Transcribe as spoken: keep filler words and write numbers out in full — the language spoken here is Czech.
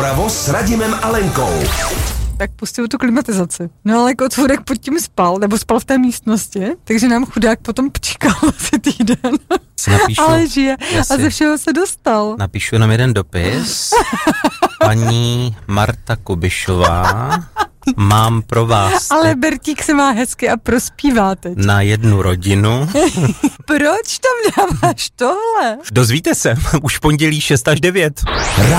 Oravo s Radimem a Lenkou. Tak pustil tu klimatizaci. No ale Kocůrek pod tím spal, nebo spal v té místnosti, takže nám chudák potom pčíkal asi týden. Napíšu, ale žije jasně. A ze všeho se dostal. Napíšu jenom jeden dopis. Paní Marta Kubišová, mám pro vás... Ale Bertík se má hezky a prospívá teď. Na jednu rodinu. Proč tam dáváš tohle? Dozvíte se, už v pondělí šest až devět.